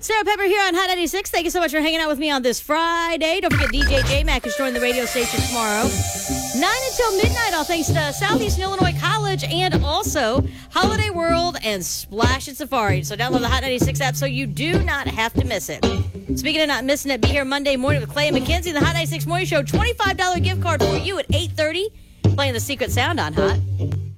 Sarah Pepper here on Hot 96. Thank you so much for hanging out with me on this Friday. Don't forget DJ J-Mac is joining the radio station tomorrow. 9 until midnight, all thanks to Southeastern Illinois College and also Holiday World and Splash and Safari. So download the Hot 96 app so you do not have to miss it. Speaking of not missing it, be here Monday morning with Clay and McKenzie, the Hot 96 Morning Show. $25 gift card for you at 8:30. Playing the secret sound on Hot.